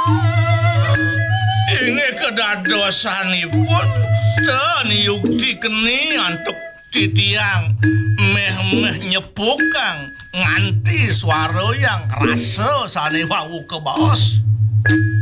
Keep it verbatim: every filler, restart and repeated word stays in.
Ini kedadosanipun dan yukti keni antuk titiang meh-meh nyepukang nganti swara yang rasa sane wau ke bos.